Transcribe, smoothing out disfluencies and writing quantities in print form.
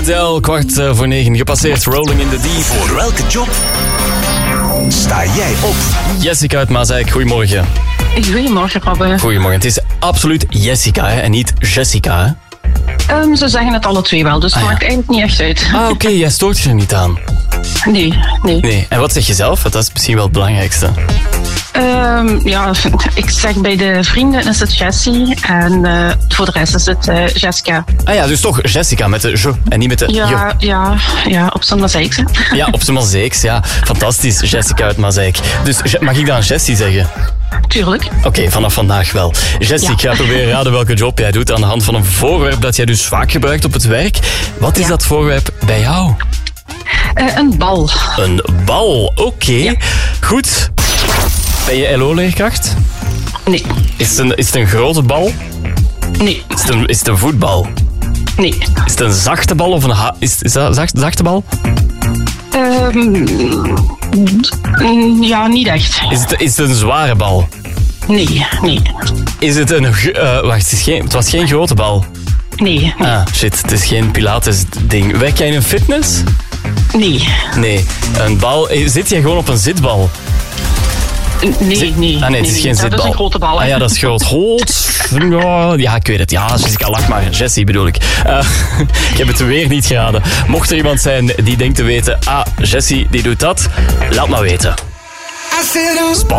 Adele, 8:45 gepasseerd. Rolling in the Deep. Voor welke job sta jij op? Jessica uit Maasijk, goedemorgen. Goedemorgen, Robbe. Goedemorgen. Het is absoluut Jessica, hè, en niet Jessica, hè? Ze zeggen het alle twee wel, dus het maakt eigenlijk niet echt uit. Ah, oké, jij stoort je er niet aan. Nee. En wat zeg je zelf? Want dat is misschien wel het belangrijkste. Ja, ik zeg bij de vrienden is het Jessie en voor de rest is het Jessica. Ah ja, dus toch Jessica met de je en niet met de je. Ja, op z'n Maasijkse. Ja, op z'n Maasijks, ja. Fantastisch, Jessica uit Maasijk. Dus mag ik dan Jessie zeggen? Tuurlijk. Oké, vanaf vandaag wel. Jessie, ik ga proberen raden welke job jij doet aan de hand van een voorwerp dat jij dus vaak gebruikt op het werk. Wat is dat voorwerp bij jou? Een bal. Een bal, oké. Ja. Goed. Ben je LO-leerkracht? Nee. Is het een grote bal? Nee. Is het een voetbal? Nee. Is het een zachte bal of is dat een zachte bal? Ja, niet echt. Is het een zware bal? Nee. Is het een... wacht, het was geen grote bal. Nee. Ah, shit, het is geen Pilates-ding. Werk jij in een fitness? Nee. Nee, een bal... Zit jij gewoon op een zitbal? Nee. Ah nee, het is geen zitbal. Dat is een grote bal. Hè? Ah ja, dat is groot. Ja, ik weet het. Ja, Jessica, lach maar. Jessie bedoel ik. Ik heb het weer niet geraden. Mocht er iemand zijn die denkt te weten... Jessie, die doet dat. Laat maar weten. Spannend.